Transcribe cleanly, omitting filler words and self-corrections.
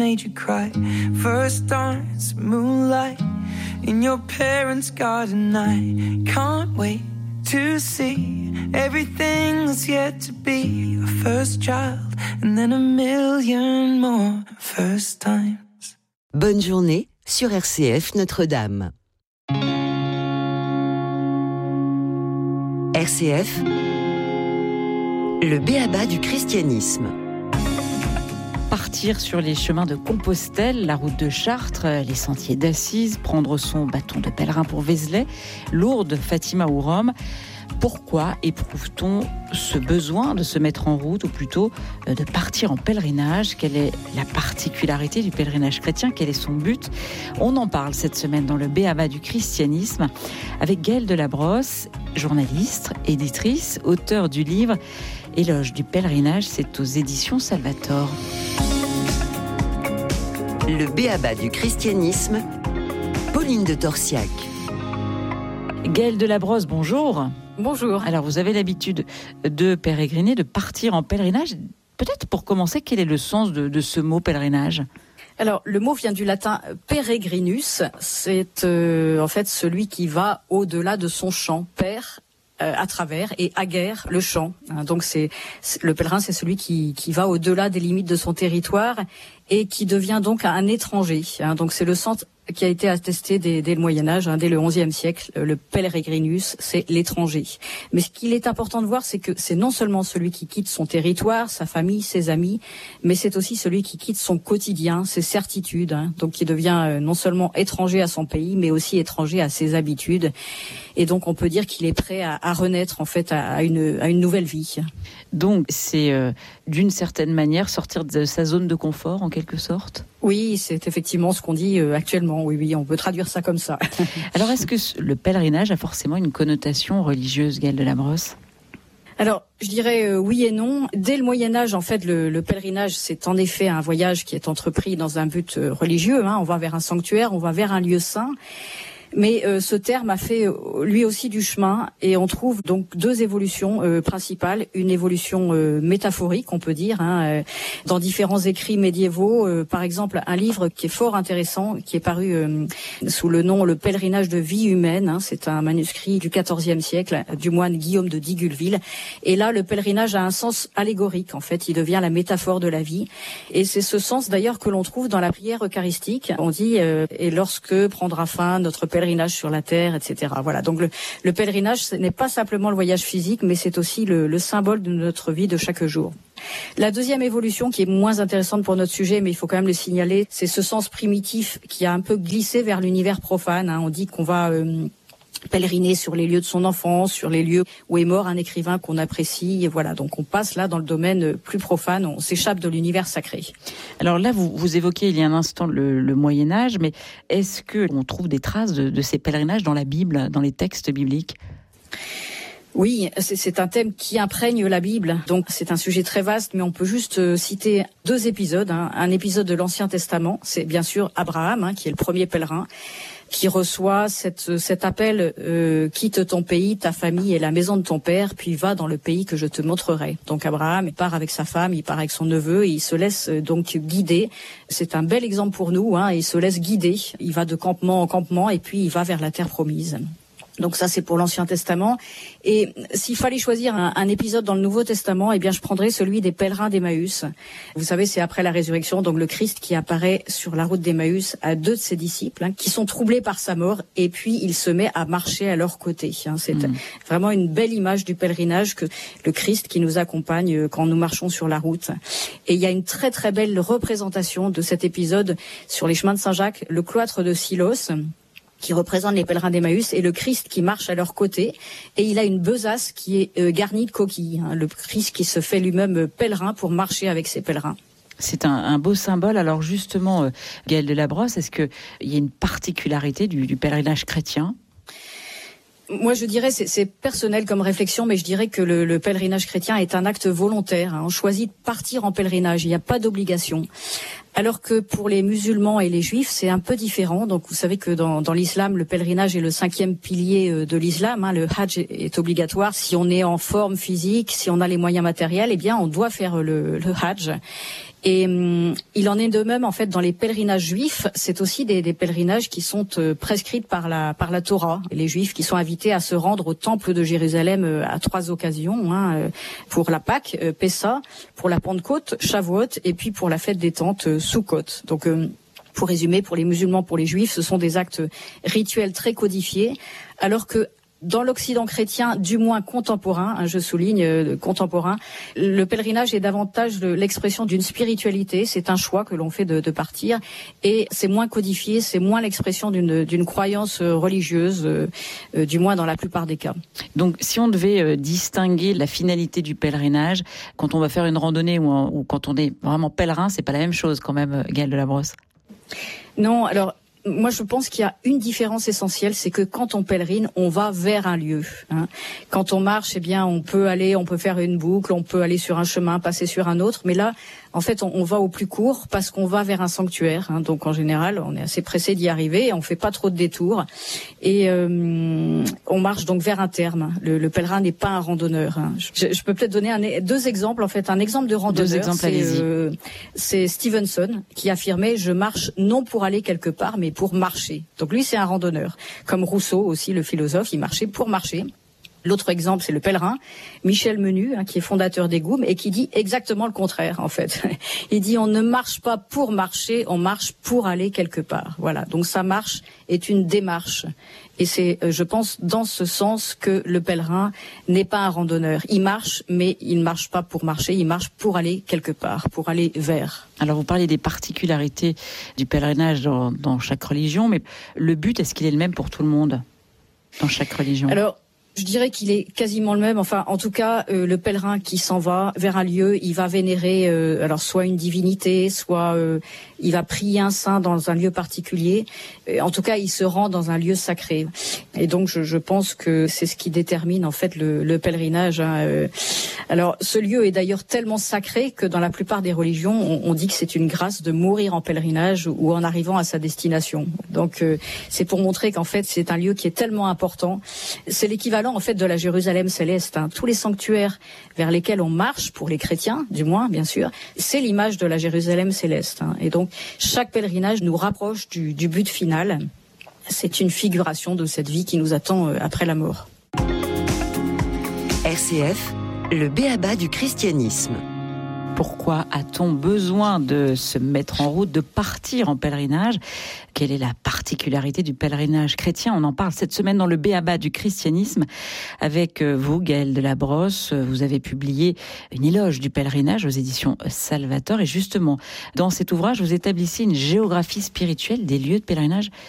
made you cry. First dance, moonlight in your parents' garden. I can't wait to see everything that's yet to be. Your first child and then a million more first times. Bonne journée sur RCF Notre-Dame. RCF, le b.a.-ba du christianisme. Partir sur les chemins de Compostelle, la route de Chartres, les sentiers d'Assise, prendre son bâton de pèlerin pour Vézelay, Lourdes, Fatima ou Rome. Pourquoi éprouve-t-on ce besoin de se mettre en route, ou plutôt de partir en pèlerinage ? Quelle est la particularité du pèlerinage chrétien ? Quel est son but ? On en parle cette semaine dans le b.a.-ba du christianisme avec Gaëlle Delabrosse, journaliste, éditrice, auteure du livre Éloge du pèlerinage, c'est aux éditions Salvator. Le b.a.-ba du christianisme, Pauline de Torsiac. Gaëlle Delabrosse, bonjour. Bonjour. Alors, vous avez l'habitude de pérégriner, de partir en pèlerinage. Peut-être pour commencer, quel est le sens de ce mot pèlerinage ? Alors, le mot vient du latin peregrinus. C'est en fait celui qui va au-delà de son champ. Per, à travers, et aguerre, le champ. Donc, le pèlerin, c'est celui qui va au-delà des limites de son territoire et qui devient donc un étranger. Donc, c'est le sens qui a été attesté dès le Moyen-Âge, dès le XIe siècle. Le peregrinus, c'est l'étranger. Mais ce qu'il est important de voir, c'est que c'est non seulement celui qui quitte son territoire, sa famille, ses amis, mais c'est aussi celui qui quitte son quotidien, ses certitudes, donc qui devient non seulement étranger à son pays, mais aussi étranger à ses habitudes. Et donc on peut dire qu'il est prêt à renaître en fait à une nouvelle vie. Donc c'est d'une certaine manière sortir de sa zone de confort en quelque sorte ? Oui, c'est effectivement ce qu'on dit actuellement. Oui, on peut traduire ça comme ça. Alors, est-ce que le pèlerinage a forcément une connotation religieuse, Gaëlle Delabrosse ? Alors, je dirais oui et non. Dès le Moyen-Âge, en fait, le pèlerinage, c'est en effet un voyage qui est entrepris dans un but religieux. On va vers un sanctuaire, on va vers un lieu saint. Mais ce terme a fait lui aussi du chemin et on trouve donc deux évolutions principales. Une évolution métaphorique, on peut dire, dans différents écrits médiévaux. Par exemple, un livre qui est fort intéressant, qui est paru sous le nom Le pèlerinage de vie humaine. C'est un manuscrit du XIVe siècle du moine Guillaume de Digulville. Et là, le pèlerinage a un sens allégorique. En fait, il devient la métaphore de la vie. Et c'est ce sens d'ailleurs que l'on trouve dans la prière eucharistique. On dit et lorsque prendra fin notre pèlerinage sur la terre, etc. Voilà. Donc le pèlerinage, ce n'est pas simplement le voyage physique, mais c'est aussi le symbole de notre vie de chaque jour. La deuxième évolution, qui est moins intéressante pour notre sujet, mais il faut quand même le signaler, c'est ce sens primitif qui a un peu glissé vers l'univers profane. On dit qu'on va pèleriner sur les lieux de son enfance, sur les lieux où est mort un écrivain qu'on apprécie, et voilà. Donc on passe là dans le domaine plus profane, on s'échappe de l'univers sacré. Alors là, vous évoquiez il y a un instant le Moyen-Âge, mais est-ce qu'on trouve des traces de ces pèlerinages dans la Bible, dans les textes bibliques ? Oui, c'est un thème qui imprègne la Bible, donc c'est un sujet très vaste, mais on peut juste citer deux épisodes. Un épisode de l'Ancien Testament, c'est bien sûr Abraham, qui est le premier pèlerin, qui reçoit cet appel quitte ton pays, ta famille et la maison de ton père, puis va dans le pays que je te montrerai. Donc Abraham, il part avec sa femme, il part avec son neveu, et il se laisse donc guider. C'est un bel exemple pour nous, il se laisse guider. Il va de campement en campement et puis il va vers la terre promise. Donc ça, c'est pour l'Ancien Testament. Et s'il fallait choisir un épisode dans le Nouveau Testament, eh bien, je prendrais celui des pèlerins d'Emmaüs. Vous savez, c'est après la résurrection, donc le Christ qui apparaît sur la route d'Emmaüs à deux de ses disciples, qui sont troublés par sa mort, et puis il se met à marcher à leur côté. C'est vraiment une belle image du pèlerinage, que le Christ qui nous accompagne quand nous marchons sur la route. Et il y a une très très belle représentation de cet épisode sur les chemins de Saint-Jacques, le cloître de Silos, qui représente les pèlerins d'Emmaüs, et le Christ qui marche à leur côté. Et il a une besace qui est garnie de coquilles. Le Christ qui se fait lui-même pèlerin pour marcher avec ses pèlerins. C'est un beau symbole. Alors justement, Gaëlle Delabrosse, est-ce qu'il y a une particularité du pèlerinage chrétien ? Moi, je dirais, c'est personnel comme réflexion, mais je dirais que le pèlerinage chrétien est un acte volontaire. On choisit de partir en pèlerinage, il n'y a pas d'obligation. Alors que pour les musulmans et les juifs, c'est un peu différent. Donc, vous savez que dans l'islam, le pèlerinage est le 5e pilier de l'islam. Le hajj est obligatoire. Si on est en forme physique, si on a les moyens matériels, eh bien, on doit faire le hajj. Et il en est de même en fait dans les pèlerinages juifs. C'est aussi des pèlerinages qui sont prescrits par la Torah. Les Juifs qui sont invités à se rendre au temple de Jérusalem à 3 occasions, pour la Pâque, Pessa, pour la Pentecôte, Shavuot, et puis pour la fête des tentes, Sukkot. Donc pour résumer, pour les musulmans, pour les juifs, ce sont des actes rituels très codifiés, alors que dans l'Occident chrétien, du moins contemporain, je souligne contemporain, le pèlerinage est davantage l'expression d'une spiritualité. C'est un choix que l'on fait de partir, et c'est moins codifié, c'est moins l'expression d'une croyance religieuse, du moins dans la plupart des cas. Donc, si on devait distinguer la finalité du pèlerinage, quand on va faire une randonnée ou quand on est vraiment pèlerin, c'est pas la même chose quand même, Gaëlle Delabrosse. Non, alors. Moi, je pense qu'il y a une différence essentielle, c'est que quand on pèlerine, on va vers un lieu. Quand on marche, eh bien, on peut faire une boucle, on peut aller sur un chemin, passer sur un autre. Mais là, en fait, on va au plus court parce qu'on va vers un sanctuaire. Donc, en général, on est assez pressé d'y arriver et on fait pas trop de détours. Et on marche donc vers un terme. Le pèlerin n'est pas un randonneur. Je peux peut-être donner 2 exemples. En fait, un exemple de randonneur, 2 exemples, c'est Stevenson qui affirmait « Je marche non pour aller quelque part, mais pour marcher ». Donc lui, c'est un randonneur. Comme Rousseau aussi, le philosophe, il marchait pour marcher. L'autre exemple, c'est le pèlerin, Michel Menu, qui est fondateur des GOUM et qui dit exactement le contraire, en fait. Il dit on ne marche pas pour marcher, on marche pour aller quelque part. Voilà. Donc sa marche est une démarche. Et c'est, je pense, dans ce sens que le pèlerin n'est pas un randonneur. Il marche, mais il ne marche pas pour marcher, il marche pour aller quelque part, pour aller vers. Alors vous parlez des particularités du pèlerinage dans chaque religion, mais le but, est-ce qu'il est le même pour tout le monde dans chaque religion ? Alors, je dirais qu'il est quasiment le même. Enfin, en tout cas, le pèlerin qui s'en va vers un lieu, il va vénérer alors soit une divinité, soit il va prier un saint dans un lieu particulier. En tout cas, il se rend dans un lieu sacré. Et donc, je pense que c'est ce qui détermine en fait le pèlerinage. Alors, ce lieu est d'ailleurs tellement sacré que dans la plupart des religions, on dit que c'est une grâce de mourir en pèlerinage ou en arrivant à sa destination. Donc, c'est pour montrer qu'en fait, c'est un lieu qui est tellement important. C'est l'équivalent en fait de la Jérusalem céleste. Tous les sanctuaires vers lesquels on marche, pour les chrétiens du moins bien sûr, c'est l'image de la Jérusalem céleste. Et donc chaque pèlerinage nous rapproche du but final. C'est une figuration de cette vie qui nous attend après la mort. RCF, le b.a.-ba du christianisme. Pourquoi a-t-on besoin de se mettre en route, de partir en pèlerinage ? Quelle est la particularité du pèlerinage chrétien ? On en parle cette semaine dans le b.a.-ba du christianisme avec vous, Gaëlle Delabrosse. Vous avez publié une éloge du pèlerinage aux éditions Salvator. Et justement, dans cet ouvrage, vous établissez une géographie spirituelle des lieux de pèlerinage